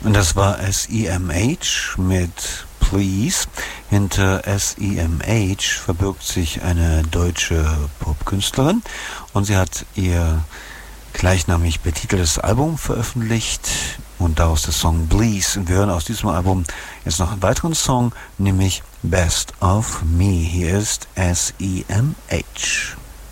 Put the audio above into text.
Das war SEMH mit Please. Hinter SEMH verbirgt sich eine deutsche Popkünstlerin und sie hat ihr gleichnamig betiteltes Album veröffentlicht und daraus der Song Please. Und wir hören aus diesem Album jetzt noch einen weiteren Song, nämlich Best of Me. Hier ist SEMH.